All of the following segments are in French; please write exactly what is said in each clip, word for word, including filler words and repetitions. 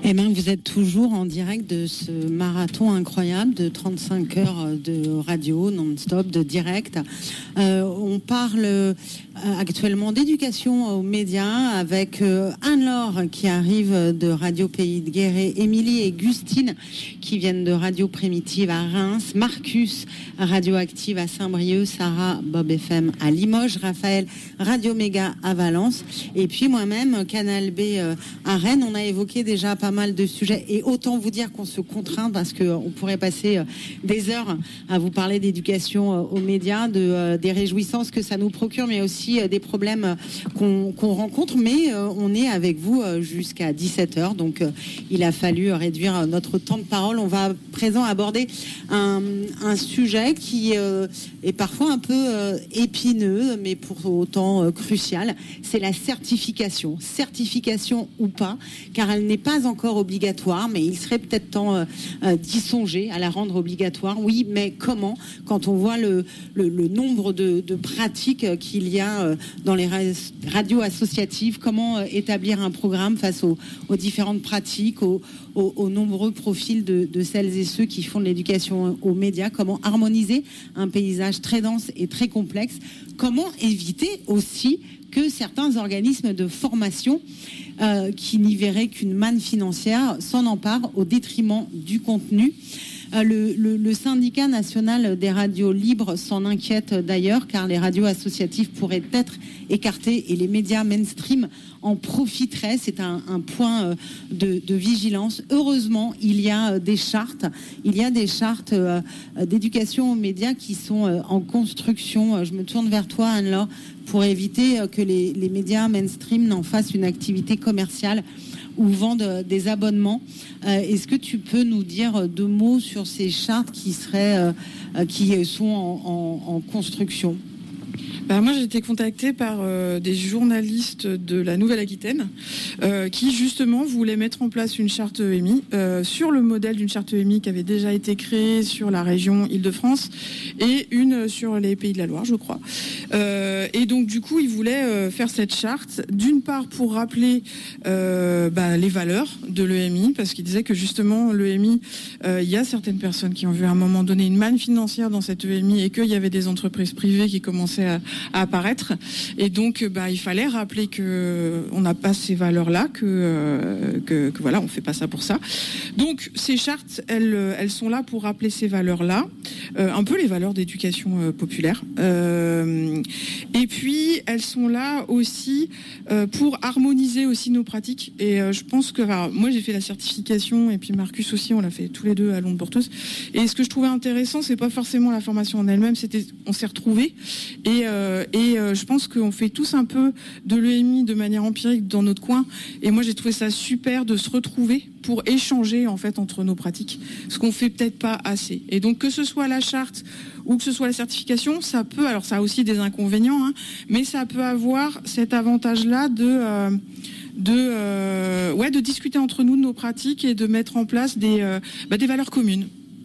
Eh bien, vous êtes toujours en direct de ce marathon incroyable de trente-cinq heures de radio non-stop, de direct. Euh, on parle euh, actuellement d'éducation aux médias avec euh, Anne-Laure qui arrive de Radio Pays de Guéret, Émilie et Gustine qui viennent de Radio Primitive à Reims, Marcus, Radioactive à Saint-Brieuc, Sarah, Bob F M à Limoges, Raphaël, Radio Méga à Valence, et puis moi-même, Canal B euh, à Rennes. On a évoqué déjà pas mal de sujets et autant vous dire qu'on se contraint parce qu'on pourrait passer euh, des heures à vous parler d'éducation euh, aux médias, de, euh, des réjouissances que ça nous procure, mais aussi euh, des problèmes euh, qu'on, qu'on rencontre. Mais euh, on est avec vous euh, jusqu'à dix-sept heures, donc euh, il a fallu réduire notre temps de parole. On va à présent aborder un, un sujet qui euh, est parfois un peu euh, épineux, mais pour autant euh, crucial. C'est la certification. Certification ou pas, car elle n'est pas encore obligatoire, mais il serait peut-être temps euh, euh, d'y songer, à la rendre obligatoire. Oui, mais comment? Quand on voit le, le, le nombre de, de pratiques qu'il y a euh, dans les radios associatives, comment euh, établir un programme face aux, aux différentes pratiques, aux, aux, aux nombreux profils de, de celles et ceux qui font de l'éducation aux médias, comment harmoniser un paysage très dense et très complexe, comment éviter aussi que certains organismes de formation euh, qui n'y verraient qu'une manne financière s'en emparent au détriment du contenu. Euh, le, le, le syndicat national des radios libres s'en inquiète d'ailleurs, car les radios associatives pourraient être écartées et les médias mainstream en profiteraient. C'est un, un point de, de vigilance. Heureusement, il y a des chartes. Il y a des chartes euh, d'éducation aux médias qui sont euh, en construction. Je me tourne vers toi, Anne-Laure, pour éviter que les, les médias mainstream n'en fassent une activité commerciale ou vendent des abonnements. Euh, est-ce que tu peux nous dire deux mots sur ces chartes qui seraient, euh, qui sont en, en, en construction? Ben moi, j'ai été contactée par euh, des journalistes de la Nouvelle-Aquitaine euh, qui, justement, voulaient mettre en place une charte E M I euh, sur le modèle d'une charte E M I qui avait déjà été créée sur la région Île-de-France et une sur les Pays de la Loire, je crois. Euh, et donc, du coup, ils voulaient euh, faire cette charte, d'une part pour rappeler euh, ben, les valeurs de l'E M I, parce qu'ils disaient que, justement, l'E M I, euh, il y a certaines personnes qui ont vu à un moment donné une manne financière dans cette E M I et qu'il y avait des entreprises privées qui commençaient à à apparaître, et donc bah, il fallait rappeler que on n'a pas ces valeurs-là, que, euh, que, que voilà, on fait pas ça pour ça. Donc ces chartes, elles, elles sont là pour rappeler ces valeurs-là, euh, un peu les valeurs d'éducation euh, populaire. Euh, et puis elles sont là aussi euh, pour harmoniser aussi nos pratiques. Et euh, je pense que, enfin, moi j'ai fait la certification et puis Marcus aussi, on l'a fait tous les deux à Londres Porteuse. Et ce que je trouvais intéressant, c'est pas forcément la formation en elle-même, c'était on s'est retrouvés et euh, Et euh, je pense qu'on fait tous un peu de l'E M I de manière empirique dans notre coin. Et moi, j'ai trouvé ça super de se retrouver pour échanger en fait entre nos pratiques, ce qu'on fait peut-être pas assez. Et donc que ce soit la charte ou que ce soit la certification, ça peut, alors ça a aussi des inconvénients, hein, mais ça peut avoir cet avantage-là de euh, de euh, ouais de discuter entre nous de nos pratiques et de mettre en place des euh, bah, des valeurs communes.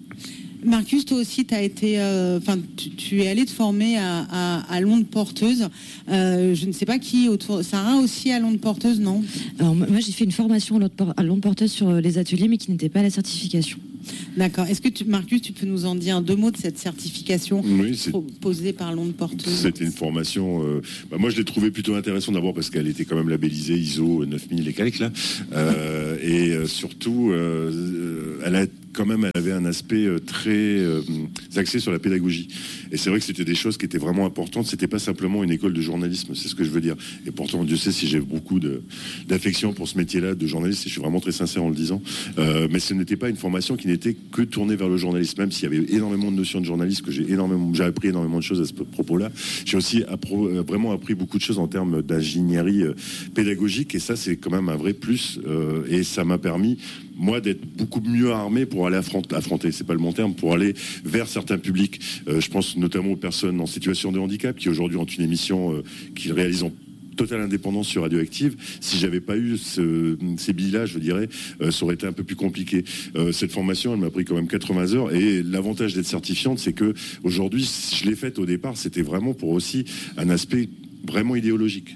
Marcus, toi aussi, as été, enfin, euh, tu, tu es allé te former à, à, à Londres Porteuse. Euh, je ne sais pas qui autour. Sarah aussi à Londres Porteuse, non? Alors moi, j'ai fait une formation à Londres Porteuse sur les ateliers, mais qui n'était pas la certification. D'accord. Est-ce que tu, Marcus, tu peux nous en dire deux mots de cette certification oui, proposée par Londres Porteuse? C'était une formation. Euh, bah moi, je l'ai trouvée plutôt intéressante d'abord parce qu'elle était quand même labellisée I S O neuf mille et quelques là, euh, et euh, surtout, euh, elle a quand même, elle avait un aspect très euh, axé sur la pédagogie. Et c'est vrai que c'était des choses qui étaient vraiment importantes. C'était pas simplement une école de journalisme, c'est ce que je veux dire. Et pourtant, Dieu sait si j'ai beaucoup de, d'affection pour ce métier-là de journaliste, et je suis vraiment très sincère en le disant. Euh, mais ce n'était pas une formation qui n'était que tournée vers le journalisme, même s'il y avait énormément de notions de journalisme, que j'ai énormément, j'ai appris énormément de choses à ce propos-là. J'ai aussi appro- vraiment appris beaucoup de choses en termes d'ingénierie euh, pédagogique, et ça, c'est quand même un vrai plus. Euh, et ça m'a permis, moi, d'être beaucoup mieux armé pour aller affronter, affronter, c'est pas le bon terme, pour aller vers certains publics. Euh, je pense notamment aux personnes en situation de handicap qui aujourd'hui ont une émission euh, qu'ils réalisent en totale indépendance sur Radioactive. Si j'avais pas eu ce, ces billes-là, je dirais, euh, ça aurait été un peu plus compliqué. Euh, cette formation, elle m'a pris quand même quatre-vingts heures, et l'avantage d'être certifiante, c'est que aujourd'hui, je l'ai faite au départ, c'était vraiment pour aussi un aspect vraiment idéologique.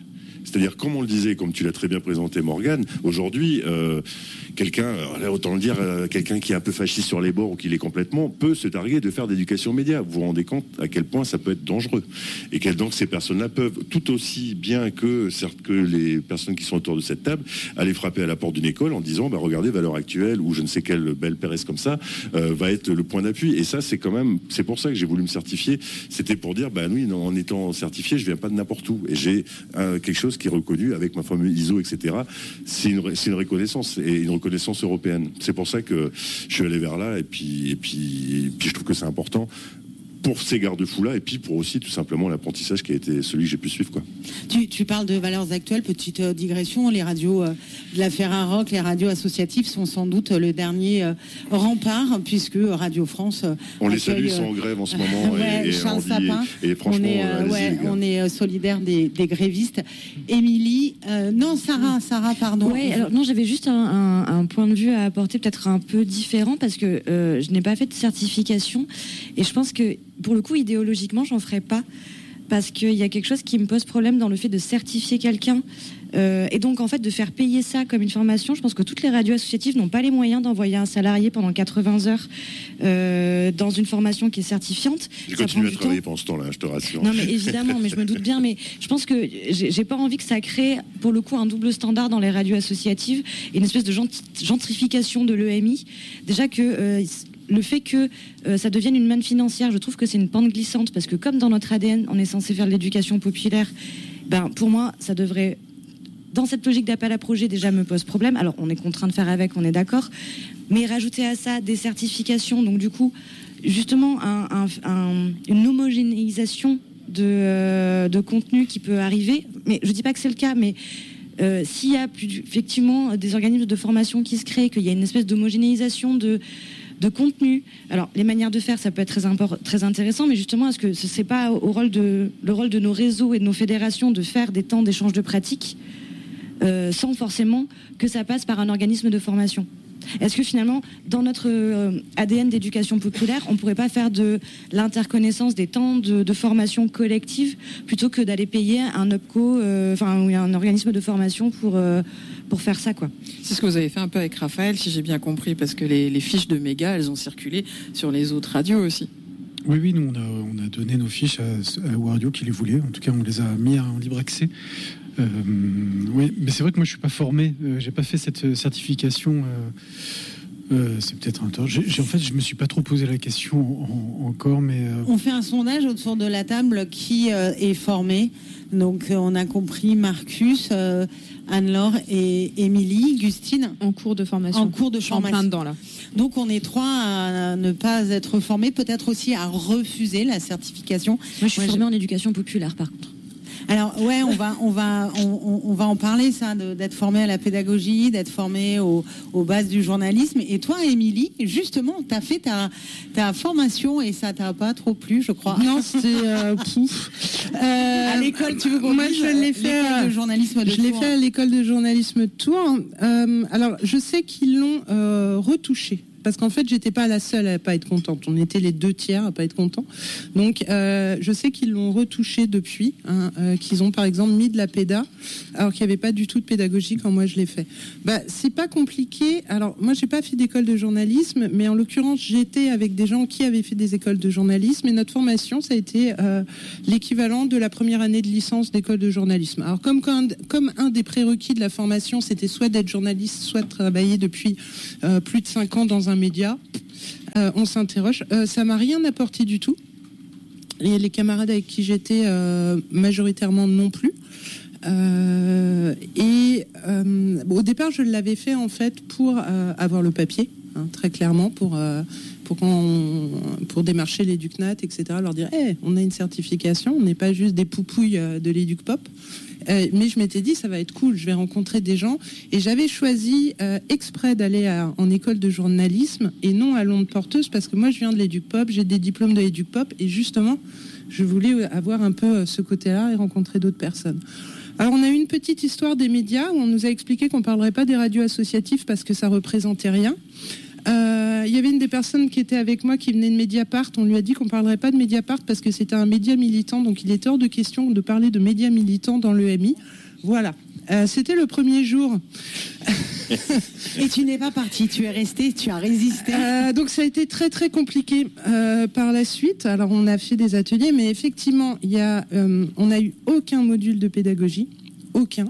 C'est-à-dire, comme on le disait, comme tu l'as très bien présenté, Morgane, aujourd'hui, euh, quelqu'un, là, autant le dire, euh, quelqu'un qui est un peu fasciste sur les bords ou qui l'est complètement, peut se targuer de faire d'éducation média. Vous vous rendez compte à quel point ça peut être dangereux. Et que donc ces personnes-là peuvent, tout aussi bien que, certes, que les personnes qui sont autour de cette table, aller frapper à la porte d'une école en disant, bah, regardez, Valeurs Actuelles, ou je ne sais quelle belle Pérez comme ça, euh, va être le point d'appui. Et ça, c'est quand même, c'est pour ça que j'ai voulu me certifier. C'était pour dire, bah oui, non, en étant certifié, je viens pas de n'importe où. Et j'ai euh, quelque chose qui est reconnu avec ma fameuse I S O, et cetera. C'est une, c'est une reconnaissance, et une reconnaissance européenne. C'est pour ça que je suis allé vers là, et puis, et puis, et puis je trouve que c'est important pour ces garde-fous-là, et puis pour aussi tout simplement l'apprentissage qui a été celui que j'ai pu suivre, quoi. Tu, tu parles de Valeurs Actuelles, petite euh, digression, les radios euh, de la Ferrarock, les radios associatives sont sans doute le dernier euh, rempart, puisque Radio France euh, on les accueille, salue, ils sont en grève en ce moment, ouais, et, et, Charles envie, Sapin. et, et franchement, on est, euh, ouais, on est euh, solidaires des, des grévistes. Émilie, euh, non, Sarah, Sarah, pardon. Ouais, alors non, j'avais juste un, un, un point de vue à apporter, peut-être un peu différent, parce que euh, je n'ai pas fait de certification, et je pense que pour le coup, idéologiquement, j'en ferai pas, parce qu'il y a quelque chose qui me pose problème dans le fait de certifier quelqu'un, euh, et donc en fait de faire payer ça comme une formation. Je pense que toutes les radios associatives n'ont pas les moyens d'envoyer un salarié pendant quatre-vingts heures euh, dans une formation qui est certifiante. J'ai continué à travailler pendant ce temps-là, je te rassure. Non, mais évidemment, mais je me doute bien, mais je pense que j'ai, j'ai pas envie que ça crée, pour le coup, un double standard dans les radios associatives et une espèce de gentrification de l'E M I. Déjà que euh, le fait que euh, ça devienne une manne financière, je trouve que c'est une pente glissante, parce que comme dans notre A D N, on est censé faire de l'éducation populaire, ben, pour moi, ça devrait, dans cette logique d'appel à projet, déjà me pose problème. Alors, on est contraint de faire avec, on est d'accord, mais rajouter à ça des certifications, donc du coup, justement, un, un, un, une homogénéisation de, euh, de contenu qui peut arriver, mais je dis pas que c'est le cas, mais Euh, s'il y a plus, effectivement des organismes de formation qui se créent, qu'il y a une espèce d'homogénéisation de, de contenu. Alors, les manières de faire, ça peut être très, import, très intéressant, mais justement, est-ce que ce n'est pas au rôle de, le rôle de nos réseaux et de nos fédérations de faire des temps d'échange de pratiques euh, sans forcément que ça passe par un organisme de formation ? Est-ce que finalement, dans notre euh, A D N d'éducation populaire, on ne pourrait pas faire de l'interconnaissance des temps de, de formation collective plutôt que d'aller payer un OPCO, enfin euh, un organisme de formation pour, euh, pour faire ça, quoi. C'est ce que vous avez fait un peu avec Raphaël, si j'ai bien compris, parce que les, les fiches de méga, elles ont circulé sur les autres radios aussi. Oui, oui, nous on a, on a donné nos fiches à, à, aux radios qui les voulaient. En tout cas, on les a mis en libre accès. Euh, oui, mais c'est vrai que moi je suis pas formé, euh, j'ai pas fait cette certification. Euh, euh, c'est peut-être un tort. J'ai, j'ai, en fait, je me suis pas trop posé la question en, encore, mais euh... on fait un sondage autour de la table qui euh, est formé. Donc, euh, on a compris Marcus, euh, Anne-Laure et Émilie, Gustine. En cours de formation. En cours de formation. En plein dedans là. Donc, on est trois à ne pas être formés, peut-être aussi à refuser la certification. Moi, je suis Moi, formée je... en éducation populaire, par contre. Alors ouais, on va on va on, on va en parler, ça, de, d'être formé à la pédagogie, d'être formé au, aux bases du journalisme. Et toi, Émilie, justement, t'as fait ta ta formation et ça t'a pas trop plu, je crois. Non, c'était euh, pouf. Euh, à l'école, tu veux qu'on moi, dise, je l'ai fait l'école de journalisme de Je l'ai Tours. fait à l'école de journalisme de Tours. Euh, alors, je sais qu'ils l'ont euh, retouché. Parce qu'en fait, j'étais pas la seule à pas être contente. On était les deux tiers à pas être contents. Donc, euh, je sais qu'ils l'ont retouché depuis, hein, euh, qu'ils ont par exemple mis de la péda, alors qu'il n'y avait pas du tout de pédagogie quand moi je l'ai fait. Bah, c'est pas compliqué. Alors, moi, j'ai pas fait d'école de journalisme, mais en l'occurrence, j'étais avec des gens qui avaient fait des écoles de journalisme, et notre formation, ça a été euh, l'équivalent de la première année de licence d'école de journalisme. Alors, comme quand, comme un des prérequis de la formation, c'était soit d'être journaliste, soit de travailler depuis euh, plus de cinq ans dans un média, euh, on s'interroge. Euh, ça m'a rien apporté du tout. Et les camarades avec qui j'étais, euh, majoritairement non plus. Euh, et euh, bon, au départ, je l'avais fait en fait pour euh, avoir le papier, hein, très clairement, pour euh, pour quand on, pour démarcher l'Éducnat, et cetera. Leur dire, hey, on a une certification, on n'est pas juste des poupouilles de l'Éducpop. Euh, mais je m'étais dit, ça va être cool, je vais rencontrer des gens. Et j'avais choisi euh, exprès d'aller à, en école de journalisme et non à Londres Porteuse, parce que moi, je viens de l'Éducpop, j'ai des diplômes de l'Éducpop, et justement, je voulais avoir un peu ce côté-là et rencontrer d'autres personnes. Alors, on a eu une petite histoire des médias où on nous a expliqué qu'on ne parlerait pas des radios associatives parce que ça représentait rien. Euh, il y avait une des personnes qui était avec moi qui venait de Mediapart. On lui a dit qu'on ne parlerait pas de Mediapart parce que c'était un média militant, donc il était hors de question de parler de médias militants dans l'E M I. Voilà. Euh, c'était le premier jour. Et tu n'es pas parti, tu es resté, tu as résisté. Euh, donc ça a été très très compliqué euh, par la suite. Alors on a fait des ateliers, mais effectivement, il y a, euh, on n'a eu aucun module de pédagogie, aucun.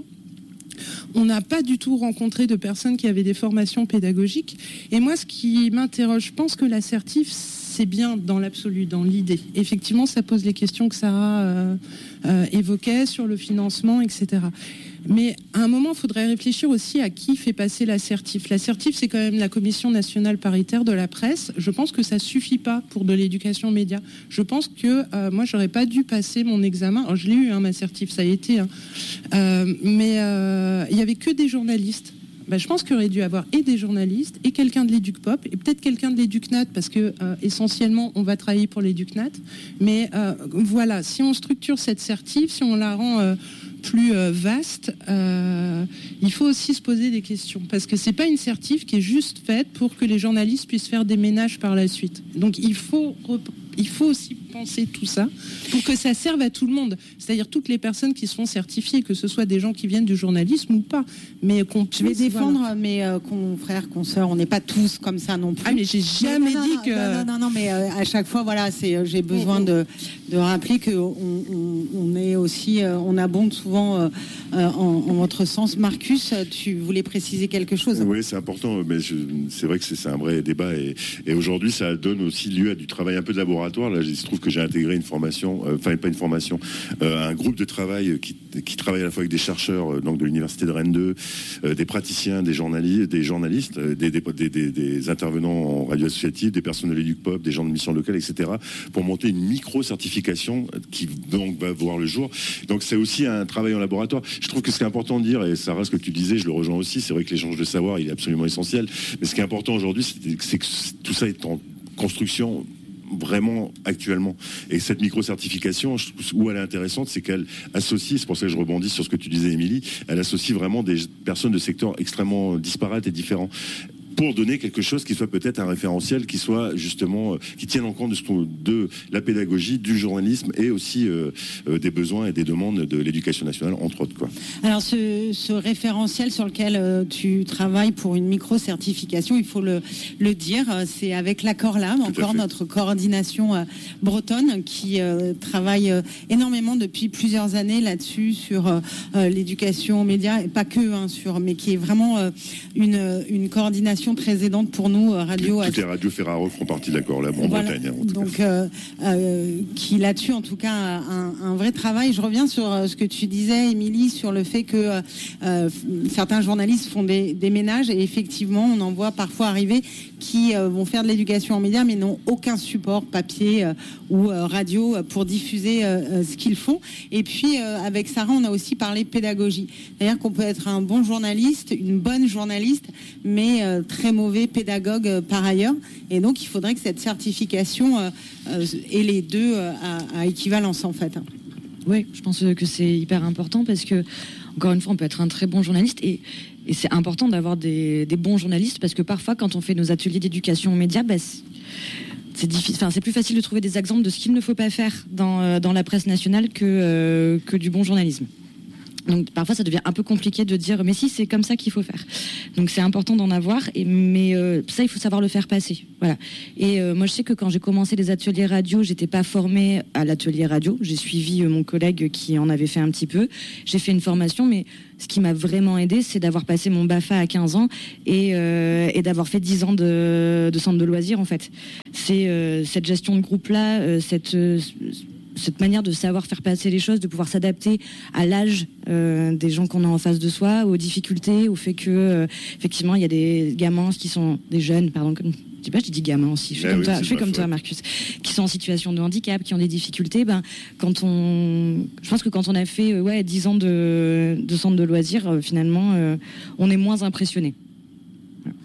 On n'a pas du tout rencontré de personnes qui avaient des formations pédagogiques. Et moi, ce qui m'interroge, je pense que l'assertif, c'est bien dans l'absolu, dans l'idée. Effectivement, ça pose les questions que Sarah euh, euh, évoquait sur le financement, et cetera. Mais à un moment, il faudrait réfléchir aussi à qui fait passer l'assertif. L'assertif, c'est quand même la Commission nationale paritaire de la presse. Je pense que ça suffit pas pour de l'éducation média. Je pense que euh, moi, j'aurais pas dû passer mon examen. Alors, je l'ai eu, hein, m'assertif, ça a été. Hein. Euh, mais euh, il y avait que des journalistes. Ben, je pense qu'il aurait dû avoir et des journalistes et quelqu'un de l'EducPop et peut-être quelqu'un de l'EducNat parce que euh, essentiellement on va travailler pour l'EducNat. Mais euh, voilà, si on structure cette certif, si on la rend euh, plus euh, vaste, euh, il faut aussi se poser des questions parce que c'est pas une certif qui est juste faite pour que les journalistes puissent faire des ménages par la suite. Donc il faut rep- il faut aussi penser tout ça pour que ça serve à tout le monde, c'est-à-dire toutes les personnes qui seront certifiées, que ce soit des gens qui viennent du journalisme ou pas. Mais qu'on Je vais défendre voilà. mes euh, confrères, consoeurs, on n'est pas tous comme ça non plus. Ah mais j'ai jamais non, non, dit non, que... Non, non, non, non mais euh, à chaque fois, voilà, c'est, euh, j'ai besoin de, de rappeler qu'on on, on est aussi, euh, on abonde souvent euh, euh, en, en votre sens. Marcus, tu voulais préciser quelque chose ? Oui, c'est important, mais je, c'est vrai que c'est, c'est un vrai débat et, et aujourd'hui, ça donne aussi lieu à du travail un peu de laboratoire. Là, il se trouve que j'ai intégré une formation, enfin euh, pas une formation, euh, un groupe de travail qui, qui travaille à la fois avec des chercheurs euh, donc de l'université de Rennes deux, euh, des praticiens, des journalistes, des journalistes, euh, des, des, des, des, des intervenants en radio associative, des personnes de l'EducPop, des gens de mission locale, et cetera, pour monter une micro-certification qui donc va voir le jour. Donc c'est aussi un travail en laboratoire. Je trouve que ce qui est important de dire, et Sarah, ce que tu disais, je le rejoins aussi, c'est vrai que l'échange de savoir, il est absolument essentiel. Mais ce qui est important aujourd'hui, c'est, c'est que tout ça est en construction vraiment actuellement. Et cette micro-certification, où elle est intéressante, c'est qu'elle associe, c'est pour ça que je rebondis sur ce que tu disais, Émilie, elle associe vraiment des personnes de secteurs extrêmement disparates et différents, pour donner quelque chose qui soit peut-être un référentiel, qui soit justement, euh, qui tienne en compte de, ce, de la pédagogie, du journalisme et aussi euh, euh, des besoins et des demandes de l'éducation nationale, entre autres, quoi. Alors ce, ce référentiel sur lequel euh, tu travailles pour une micro-certification, il faut le, le dire, c'est avec l'accord là, encore notre coordination euh, bretonne qui euh, travaille euh, énormément depuis plusieurs années là-dessus sur euh, euh, l'éducation aux médias, et pas que, hein, sur, mais qui est vraiment euh, une, une coordination très aidante pour nous, radio. Toutes les radios Ferraro font partie de l'accord là, en voilà. Bretagne. En Donc, euh, euh, qui là-dessus, en tout cas, a un, un vrai travail. Je reviens sur euh, ce que tu disais, Émilie, sur le fait que euh, certains journalistes font des, des ménages, et effectivement, on en voit parfois arriver qui euh, vont faire de l'éducation en médias, mais n'ont aucun support papier euh, ou euh, radio pour diffuser euh, ce qu'ils font. Et puis, euh, avec Sarah, on a aussi parlé pédagogie. C'est-à-dire qu'on peut être un bon journaliste, une bonne journaliste, mais euh, très mauvais pédagogue euh, par ailleurs. Et donc, il faudrait que cette certification euh, euh, ait les deux euh, à, à équivalence, en fait. Oui, je pense que c'est hyper important parce que, encore une fois, on peut être un très bon journaliste et, et c'est important d'avoir des, des bons journalistes parce que parfois, quand on fait nos ateliers d'éducation aux médias, bah, c'est, c'est difficile. Enfin, c'est plus facile de trouver des exemples de ce qu'il ne faut pas faire dans, dans la presse nationale que, euh, que du bon journalisme. Donc parfois ça devient un peu compliqué de dire mais si c'est comme ça qu'il faut faire. Donc c'est important d'en avoir, et, mais euh, ça il faut savoir le faire passer. Voilà. Et euh, moi je sais que quand j'ai commencé les ateliers radio, j'étais pas formée à l'atelier radio. J'ai suivi euh, mon collègue qui en avait fait un petit peu. J'ai fait une formation, mais ce qui m'a vraiment aidé, c'est d'avoir passé mon BAFA à quinze ans et, euh, et d'avoir fait dix ans de, de centre de loisirs en fait. C'est euh, cette gestion de groupe là, euh, cette euh, cette manière de savoir faire passer les choses, de pouvoir s'adapter à l'âge euh, des gens qu'on a en face de soi, aux difficultés, au fait que euh, effectivement il y a des gamins qui sont des jeunes, pardon, comme je dis pas, je dis gamins aussi, je fais ah comme oui, toi, je fais comme chouette. toi, Marcus, qui sont en situation de handicap, qui ont des difficultés. Ben quand on, je pense que quand on a fait euh, ouais dix ans de, de centre de loisirs, euh, finalement, euh, on est moins impressionné.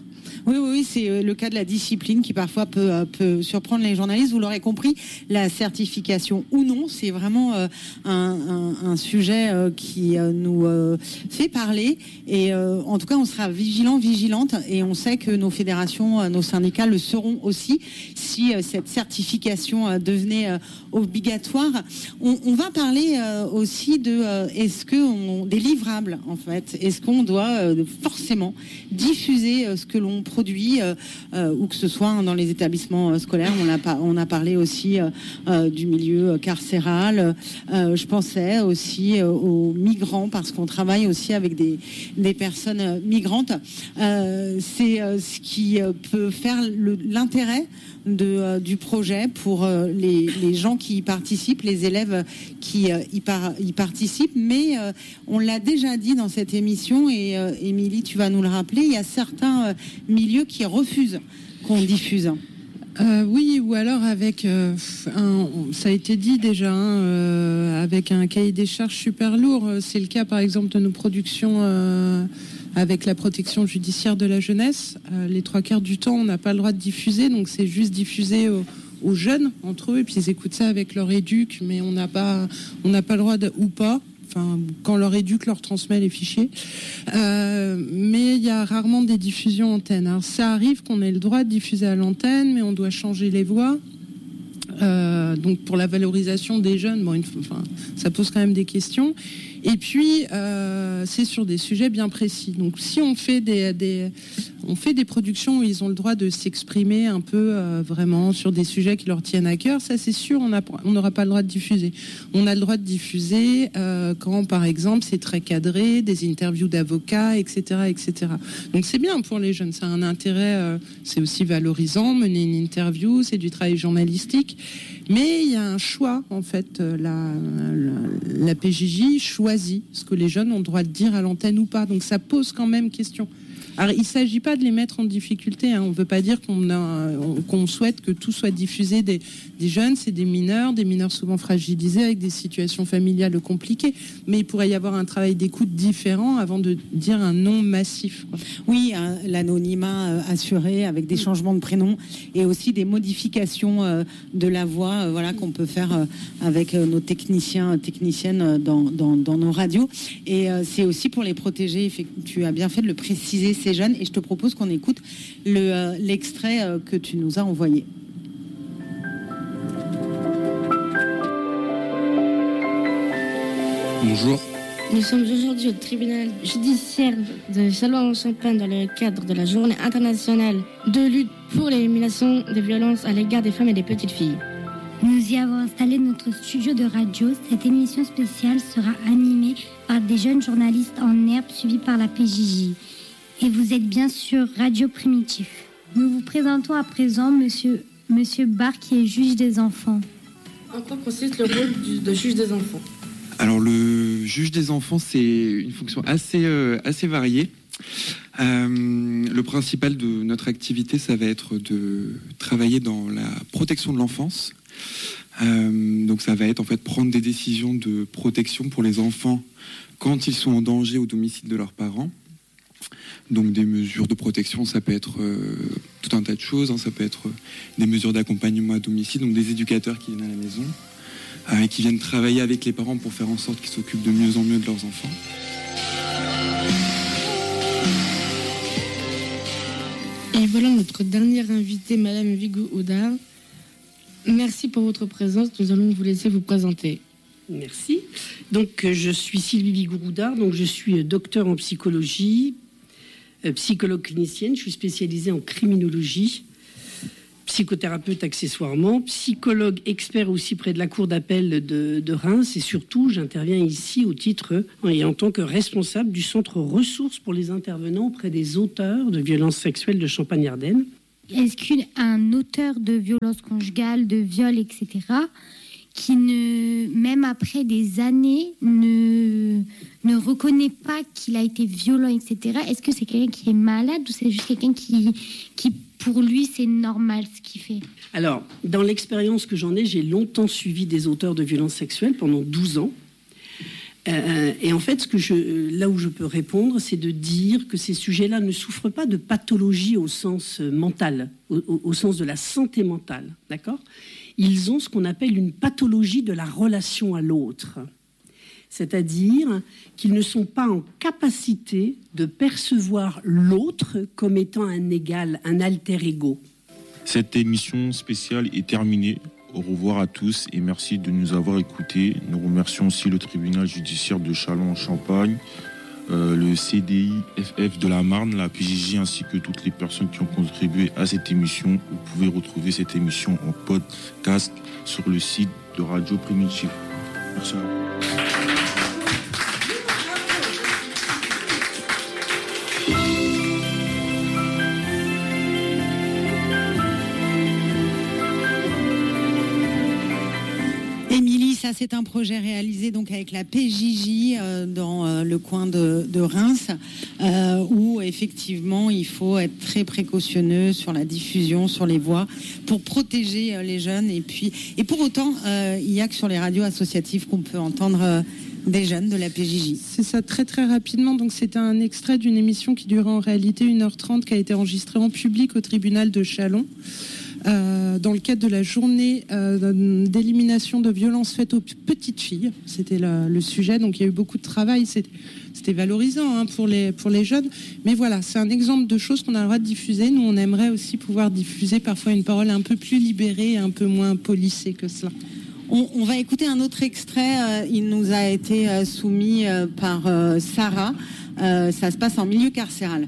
Oui, oui, oui, c'est le cas de la discipline qui parfois peut, peut surprendre les journalistes. Vous l'aurez compris, la certification ou non, c'est vraiment un, un, un sujet qui nous fait parler. Et en tout cas, on sera vigilant, vigilante, et on sait que nos fédérations, nos syndicats le seront aussi si cette certification devenait obligatoire. On, on va parler aussi de est-ce que on, des livrables en fait. Est-ce qu'on doit forcément diffuser ce que l'on produit, euh, euh, ou que ce soit dans les établissements euh, scolaires. On a, pas, on a parlé aussi euh, euh, du milieu carcéral. Euh, je pensais aussi euh, aux migrants, parce qu'on travaille aussi avec des, des personnes migrantes. Euh, c'est euh, ce qui euh, peut faire le, l'intérêt de, euh, du projet pour euh, les, les gens qui y participent, les élèves qui euh, y, par, y participent. Mais euh, on l'a déjà dit dans cette émission, et euh, Émilie, tu vas nous le rappeler, il y a certains euh, milieux qui refusent qu'on diffuse. Euh, oui, ou alors avec, euh, un, ça a été dit déjà, hein, euh, avec un cahier des charges super lourd. C'est le cas par exemple de nos productions euh, avec la protection judiciaire de la jeunesse. Euh, les trois quarts du temps, on n'a pas le droit de diffuser, donc c'est juste diffusé aux, aux jeunes entre eux, et puis ils écoutent ça avec leur éduc, mais on n'a pas, on n'a pas le droit de, ou pas. Enfin, quand leur éduque leur transmet les fichiers. Euh, mais il y a rarement des diffusions antennes. Alors ça arrive qu'on ait le droit de diffuser à l'antenne, mais on doit changer les voix. Euh, donc pour la valorisation des jeunes, bon, une, enfin, ça pose quand même des questions. Et puis euh, c'est sur des sujets bien précis. Donc si on fait des, des on fait des productions où ils ont le droit de s'exprimer un peu euh, vraiment sur des sujets qui leur tiennent à cœur, ça c'est sûr, on on n'aura pas le droit de diffuser. On a le droit de diffuser euh, quand par exemple c'est très cadré, des interviews d'avocats, et cetera, et cetera. Donc c'est bien pour les jeunes, ça a un intérêt, euh, c'est aussi valorisant, mener une interview, c'est du travail journalistique. Mais il y a un choix, en fait, la, la, la P J J choisit ce que les jeunes ont le droit de dire à l'antenne ou pas. Donc ça pose quand même question. Alors, il ne s'agit pas de les mettre en difficulté, hein. On ne veut pas dire qu'on, a, qu'on souhaite que tout soit diffusé des, des jeunes, c'est des mineurs, des mineurs souvent fragilisés avec des situations familiales compliquées. Mais il pourrait y avoir un travail d'écoute différent avant de dire un non massif. Oui, hein, l'anonymat euh, assuré avec des changements de prénom et aussi des modifications euh, de la voix, euh, voilà, qu'on peut faire euh, avec euh, nos techniciens, techniciennes dans, dans, dans nos radios. Et euh, c'est aussi pour les protéger. Tu as bien fait de le préciser, ces jeunes. Et je te propose qu'on écoute le, euh, l'extrait euh, que tu nous as envoyé. Bonjour. Nous sommes aujourd'hui au tribunal judiciaire de Châlons-en-Champagne dans le cadre de la journée internationale de lutte pour l'élimination des violences à l'égard des femmes et des petites filles. Nous y avons installé notre studio de radio. Cette émission spéciale sera animée par des jeunes journalistes en herbe suivis par la P J J. Et vous êtes bien sûr Radio Primitif. Nous vous présentons à présent Monsieur, Monsieur Barr, qui est juge des enfants. En quoi consiste le rôle du, de juge des enfants ? Alors le juge des enfants, c'est une fonction assez, euh, assez variée. Euh, le principal de notre activité, ça va être de travailler dans la protection de l'enfance. Euh, donc ça va être en fait prendre des décisions de protection pour les enfants quand ils sont en danger au domicile de leurs parents. Donc des mesures de protection, ça peut être euh, tout un tas de choses, hein. Ça peut être euh, des mesures d'accompagnement à domicile, donc des éducateurs qui viennent à la maison, euh, et qui viennent travailler avec les parents pour faire en sorte qu'ils s'occupent de mieux en mieux de leurs enfants. Et voilà notre dernière invitée, Madame Vigou-Houdard. Merci pour votre présence, nous allons vous laisser vous présenter. Merci. Donc je suis Sylvie Vigou-Houdard, donc je suis docteur en psychologie, psychologue clinicienne, je suis spécialisée en criminologie, psychothérapeute accessoirement, psychologue expert aussi près de la cour d'appel de, de Reims, et surtout j'interviens ici au titre et en tant que responsable du centre ressources pour les intervenants auprès des auteurs de violences sexuelles de Champagne-Ardenne. Est-ce qu'un auteur de violences conjugales, de viols, et cetera, qui ne, même après des années, ne, ne reconnaît pas qu'il a été violent, et cetera. Est-ce que c'est quelqu'un qui est malade ou c'est juste quelqu'un qui, qui, pour lui, c'est normal ce qu'il fait ? Alors, dans l'expérience que j'en ai, j'ai longtemps suivi des auteurs de violences sexuelles pendant douze ans. Euh, et en fait, ce que je, là où je peux répondre, c'est de dire que ces sujets-là ne souffrent pas de pathologie au sens mental, au, au, au sens de la santé mentale, d'accord ? Ils ont ce qu'on appelle une pathologie de la relation à l'autre. C'est-à-dire qu'ils ne sont pas en capacité de percevoir l'autre comme étant un égal, un alter ego. Cette émission spéciale est terminée. Au revoir à tous et merci de nous avoir écoutés. Nous remercions aussi le tribunal judiciaire de Châlons-en-Champagne, euh, le C D I F F de la Marne, la P J J ainsi que toutes les personnes qui ont contribué à cette émission. Vous pouvez retrouver cette émission en podcast sur le site de Radio Primitive. Merci à vous. Ça, c'est un projet réalisé donc avec la P J J euh, dans euh, le coin de, de Reims, euh, où effectivement il faut être très précautionneux sur la diffusion, sur les voix, pour protéger euh, les jeunes. Et puis, et pour autant, euh, il n'y a que sur les radios associatives qu'on peut entendre euh, des jeunes de la P J J. C'est ça, très très rapidement. Donc c'était un extrait d'une émission qui durait en réalité une heure trente, qui a été enregistrée en public au tribunal de Châlons. Euh, dans le cadre de la journée euh, d'élimination de violences faites aux petites filles. C'était le, le sujet, donc il y a eu beaucoup de travail, c'était, c'était valorisant hein, pour, les, pour les jeunes. Mais voilà, c'est un exemple de choses qu'on a le droit de diffuser. Nous, on aimerait aussi pouvoir diffuser parfois une parole un peu plus libérée, un peu moins polissée que cela. On, on va écouter un autre extrait, euh, il nous a été euh, soumis euh, par euh, Sarah. Euh, ça se passe en milieu carcéral.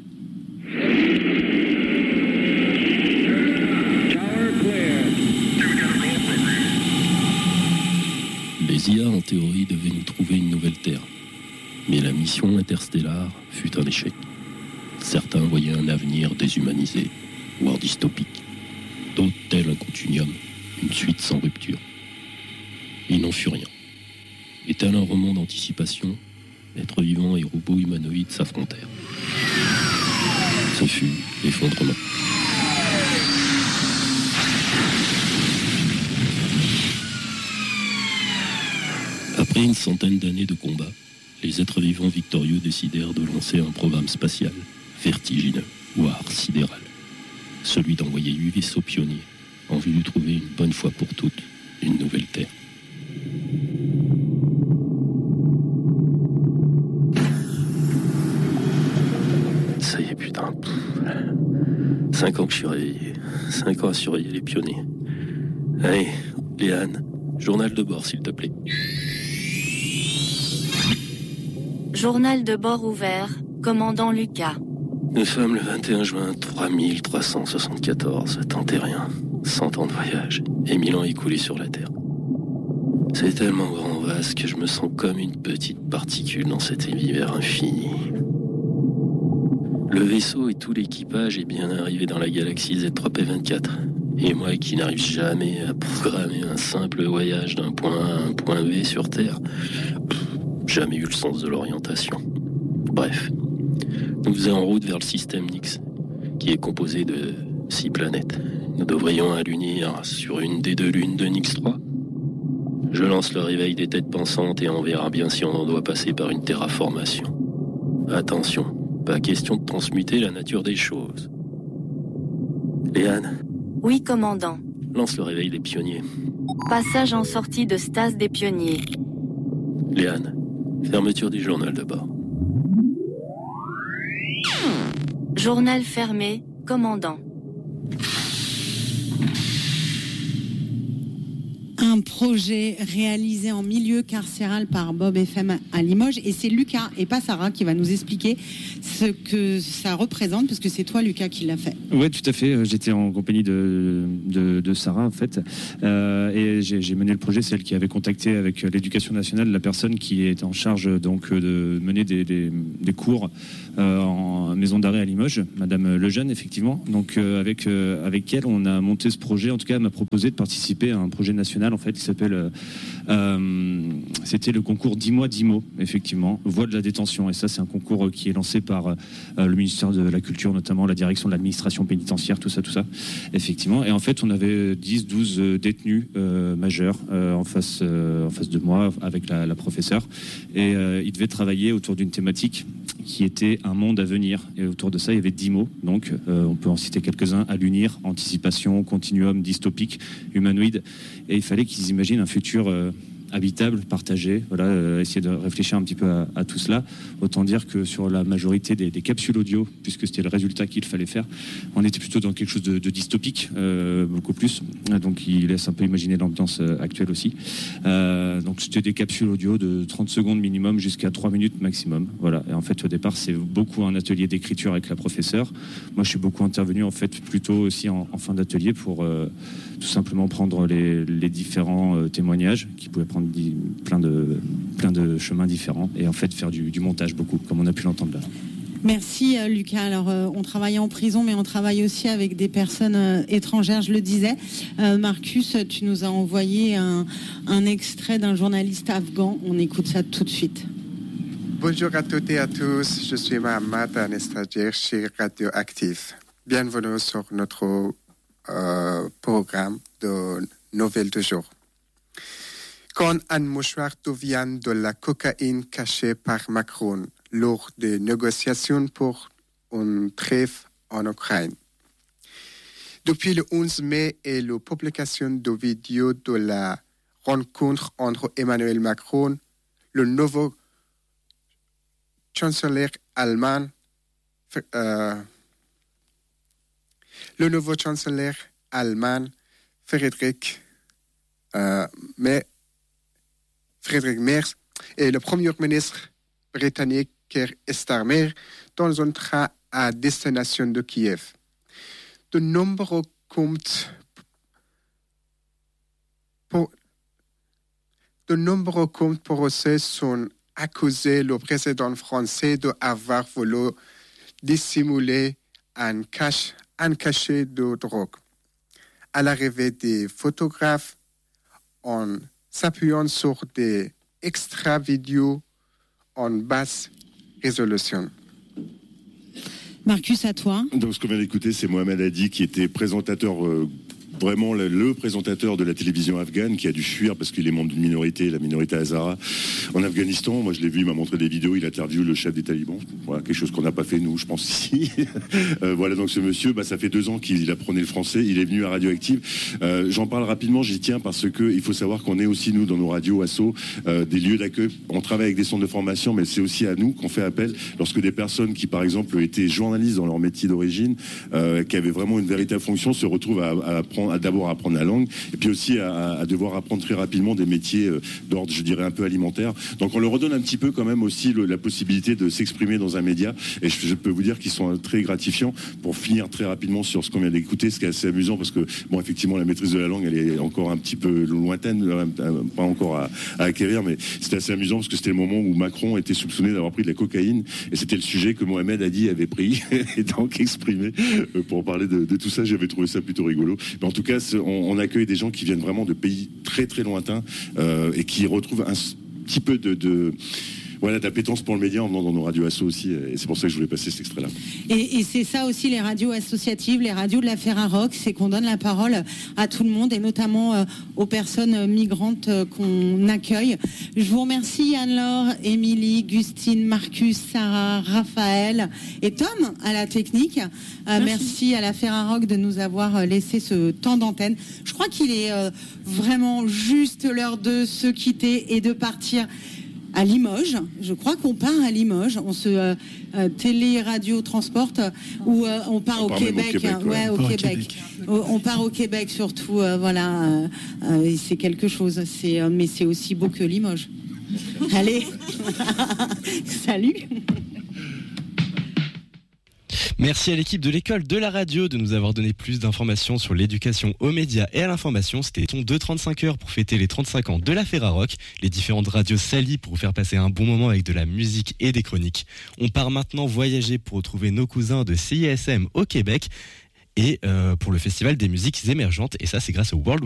Les I A, en théorie, devaient nous trouver une nouvelle Terre. Mais la mission interstellaire fut un échec. Certains voyaient un avenir déshumanisé, voire dystopique. D'autres, tel un continuum, une suite sans rupture. Il n'en fut rien. Et tel un roman d'anticipation, êtres vivants et robots humanoïdes s'affrontèrent. Ce fut l'effondrement. Après une centaine d'années de combat, les êtres vivants victorieux décidèrent de lancer un programme spatial, vertigineux, voire sidéral. Celui d'envoyer huit vaisseaux pionniers en vue de trouver une bonne fois pour toutes une nouvelle Terre. Ça y est, putain. Cinq ans que je suis réveillé. Cinq ans à surveiller les pionniers. Allez, Léane, journal de bord, s'il te plaît. Journal de bord ouvert, commandant Lucas. Nous sommes le vingt et un juin trois mille trois cent soixante-quatorze, tant et rien, cent ans de voyage, et mille ans écoulés sur la Terre. C'est tellement grand vaste que je me sens comme une petite particule dans cet univers infini. Le vaisseau et tout l'équipage est bien arrivé dans la galaxie Z trois P vingt-quatre. Et moi qui n'arrive jamais à programmer un simple voyage d'un point A à un point B sur Terre, pff, jamais eu le sens de l'orientation. Bref, nous faisons en route vers le système Nix, qui est composé de six planètes. Nous devrions allunir sur une des deux lunes de Nix trois. Je lance le réveil des têtes pensantes et on verra bien si on en doit passer par une terraformation. Attention, pas question de transmuter la nature des choses. Léane ? Oui, commandant. Lance le réveil des pionniers. Passage en sortie de stase des pionniers. Léane, fermeture du journal de bord. Journal fermé, commandant. Un projet réalisé en milieu carcéral par Bob F M à Limoges, et c'est Lucas et pas Sarah qui va nous expliquer ce que ça représente, parce que c'est toi, Lucas, qui l'a fait. Oui, tout à fait. J'étais en compagnie de, de, de Sarah, en fait, euh, et j'ai, j'ai mené le projet. C'est elle qui avait contacté avec l'Éducation nationale la personne qui est en charge donc de mener des, des, des cours euh, en maison d'arrêt à Limoges, Madame Lejeune, effectivement. Donc euh, avec euh, avec elle, on a monté ce projet. En tout cas, elle m'a proposé de participer à un projet national en fait, qui s'appelle, euh, euh, c'était le concours dix mois, dix mots, effectivement, voix de la détention. Et ça, c'est un concours qui est lancé par euh, le ministère de la Culture, notamment la direction de l'administration pénitentiaire, tout ça, tout ça, effectivement. Et en fait, on avait dix, douze détenus euh, majeurs euh, en face, euh, en face de moi, avec la, la professeure. Et euh, ils devaient travailler autour d'une thématique qui était un monde à venir. Et autour de ça, il y avait dix mots. Donc, euh, on peut en citer quelques-uns. Allunir, anticipation, continuum, dystopique, humanoïde. Et il fallait qu'ils imaginent un futur euh, habitable, partagé. Voilà, euh, essayer de réfléchir un petit peu à, à tout cela. Autant dire que sur la majorité des, des capsules audio, puisque c'était le résultat qu'il fallait faire, on était plutôt dans quelque chose de, de dystopique, euh, beaucoup plus. Donc, il laisse un peu imaginer l'ambiance euh, actuelle aussi. Euh, donc, c'était des capsules audio de trente secondes minimum jusqu'à trois minutes maximum. Voilà. Et en fait, au départ, c'est beaucoup un atelier d'écriture avec la professeure. Moi, je suis beaucoup intervenu, en fait, plutôt aussi en, en fin d'atelier pour euh, tout simplement prendre les, les différents euh, témoignages qui pouvaient prendre plein de, plein de chemins différents et en fait faire du, du montage beaucoup, comme on a pu l'entendre là. Merci euh, Lucas. Alors euh, on travaille en prison, mais on travaille aussi avec des personnes euh, étrangères, je le disais. Euh, Marcus, tu nous as envoyé un, un extrait d'un journaliste afghan. On écoute ça tout de suite. Bonjour à toutes et à tous, je suis Mohamed, un stagiaire chez Radioactive. Bienvenue sur notre euh, programme de Nouvelles du jour. Quand un mouchoir devient de la cocaïne cachée par Macron lors des négociations pour une trêve en Ukraine. Depuis le onze mai et la publication de vidéos de la rencontre entre Emmanuel Macron, le nouveau chancelier allemand, euh, le nouveau chancelier allemand Friedrich euh, mais Friedrich Merz et le premier ministre britannique Keir Starmer dans un train à destination de Kiev. De nombreux comptes pour, de nombreux comptes procès sont accusés le président français d'avoir voulu dissimuler un, cache, un cachet de drogue. À l'arrivée des photographes, en s'appuyant sur des extra vidéos en basse résolution. Marcus, à toi. Donc ce qu'on vient d'écouter, c'est Mohamed Hadi qui était présentateur, euh, vraiment le, le présentateur de la télévision afghane, qui a dû fuir parce qu'il est membre d'une minorité, la minorité Hazara, en Afghanistan. Moi je l'ai vu, il m'a montré des vidéos, il interviewe le chef des talibans. Voilà, quelque chose qu'on n'a pas fait nous, je pense, ici. euh, voilà, donc ce monsieur, bah, ça fait deux ans qu'il apprenait le français, il est venu à Radioactive. Euh, j'en parle rapidement, j'y tiens parce que il faut savoir qu'on est aussi, nous, dans nos radios, assos, euh, des lieux d'accueil. On travaille avec des centres de formation, mais c'est aussi à nous qu'on fait appel lorsque des personnes qui, par exemple, étaient journalistes dans leur métier d'origine, euh, qui avaient vraiment une véritable fonction, se retrouvent à, à apprendre, à d'abord apprendre la langue, et puis aussi à, à devoir apprendre très rapidement des métiers euh, d'ordre, je dirais, un peu alimentaire. Donc on leur redonne un petit peu quand même aussi le, la possibilité de s'exprimer dans un média, et je, je peux vous dire qu'ils sont très gratifiants. Pour finir très rapidement sur ce qu'on vient d'écouter, ce qui est assez amusant, parce que, bon, effectivement, la maîtrise de la langue, elle est encore un petit peu lointaine, pas encore à, à acquérir, mais c'était assez amusant parce que c'était le moment où Macron était soupçonné d'avoir pris de la cocaïne, et c'était le sujet que Mohamed Hadi avait pris, et donc exprimé pour parler de, de tout ça. J'avais trouvé ça plutôt rigolo. Mais en tout cas, on, on accueille des gens qui viennent vraiment de pays très très lointains euh, et qui retrouvent un petit peu de, de voilà, d'appétence pour le média en venant dans nos radios assos aussi, et c'est pour ça que je voulais passer cet extrait-là. Et, et c'est ça aussi les radios associatives, les radios de la Ferrarock, c'est qu'on donne la parole à tout le monde, et notamment euh, aux personnes migrantes euh, qu'on accueille. Je vous remercie Anne-Laure, Émilie, Gustine, Marcus, Sarah, Raphaël et Tom à la technique. Euh, merci. merci à la Ferrarock de nous avoir laissé ce temps d'antenne. Je crois qu'il est euh, vraiment juste l'heure de se quitter et de partir à Limoges. Je crois qu'on part à Limoges. On se euh, euh, télé-radio transporte ou euh, on part on au, part Québec, au Québec. Hein, ouais, ouais, au Québec. Québec. On part au Québec surtout. Euh, voilà, euh, euh, c'est quelque chose. C'est, euh, mais c'est aussi beau que Limoges. Allez, salut. Merci à l'équipe de l'école de la radio de nous avoir donné plus d'informations sur l'éducation aux médias et à l'information. C'était ton deux trente-cinq heures pour fêter les trente-cinq ans de la Ferrarock. Les différentes radios s'allient pour vous faire passer un bon moment avec de la musique et des chroniques. On part maintenant voyager pour retrouver nos cousins de C I S M au Québec et euh, pour le Festival des musiques émergentes. Et ça, c'est grâce au World